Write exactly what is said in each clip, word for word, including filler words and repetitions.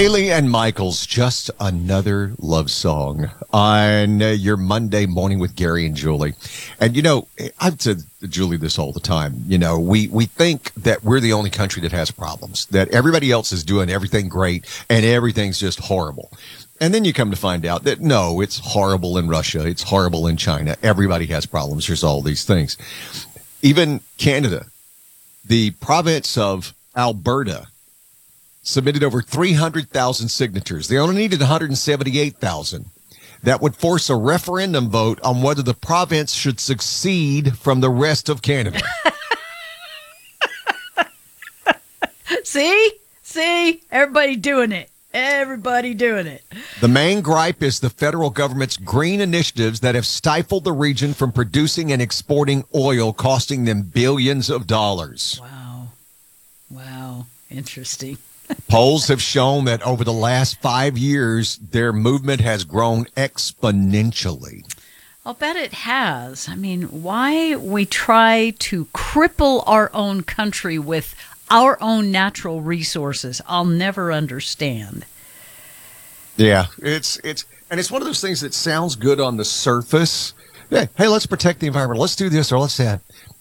Haley and Michael's Just Another Love Song on uh, your Monday morning with Gary and Julie. And, you know, I've said to Julie this all the time. You know, we, we think that we're the only country that has problems, that everybody else is doing everything great and everything's just horrible. And then you come to find out that, no, it's horrible in Russia. It's horrible in China. Everybody has problems. There's all these things. Even Canada, the province of Alberta, submitted over three hundred thousand signatures. They only needed one hundred seventy-eight thousand. That would force a referendum vote on whether the province should succeed from the rest of Canada. See? See? Everybody doing it. Everybody doing it. The main gripe is the federal government's green initiatives that have stifled the region from producing and exporting oil, costing them billions of dollars. Wow. Wow. Interesting. Polls have shown that over the last five years, their movement has grown exponentially. I'll bet it has. I mean, why we try to cripple our own country with our own natural resources, I'll never understand. Yeah, it's it's and it's one of those things that sounds good on the surface. Hey, hey, let's protect the environment. Let's do this or let's that.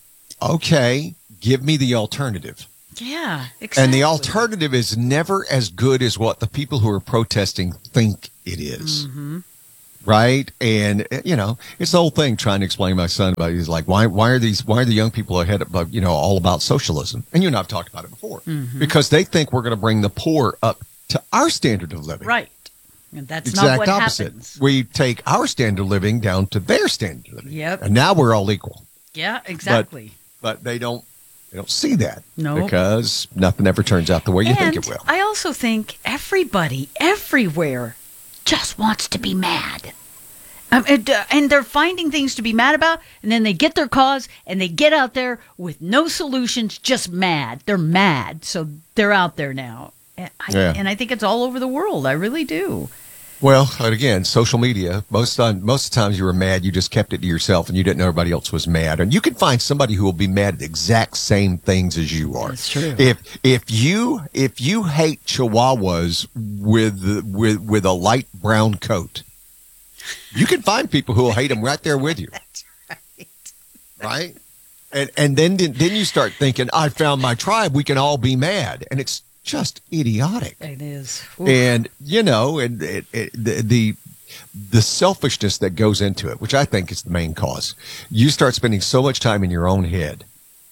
Okay, give me the alternative. Yeah, exactly. And the alternative is never as good as what the people who are protesting think it is. Mm-hmm. Right? And, you know, it's the whole thing trying to explain to my son about, he's like, why why are these, why are the young people ahead of, you know, all about socialism? And you and I have talked about it before. Mm-hmm. Because they think we're going to bring the poor up to our standard of living. Right. And that's Exact not what opposite. happens. We take our standard of living down to their standard of living. Yep. And now we're all equal. Yeah, exactly. But, but they don't. They don't see that. No. Because nothing ever turns out the way you and think it will. I also think everybody, everywhere, just wants to be mad. Um, and, uh, and they're finding things to be mad about, and then they get their cause, and they get out there with no solutions, just mad. They're mad, so they're out there now. And I, Yeah. and I think it's all over the world. I really do. Well, and again, social media, most time, most of the times you were mad, you just kept it to yourself and you didn't know everybody else was mad. And you can find somebody who will be mad at the exact same things as you are. That's true. If if you if you hate Chihuahuas with with with a light brown coat, you can find people who will hate them right there with you. That's right. Right? And and then then you start thinking, I found my tribe, we can all be mad. And it's just idiotic. It is. Oof. And, you know, and it, it, the, the the selfishness that goes into it, which I think is the main cause. You start spending so much time in your own head.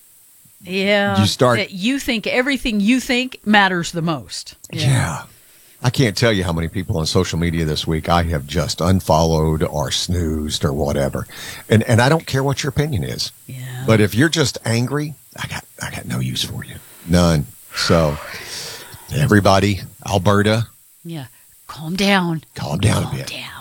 Yeah. You start. That you think everything you think matters the most. Yeah. I can't tell you how many people on social media this week I have just unfollowed or snoozed or whatever. And and I don't care what your opinion is. Yeah. But if you're just angry, I got I got no use for you. None. So everybody, Alberta, Yeah. Calm down. calm down Calm a bit. down.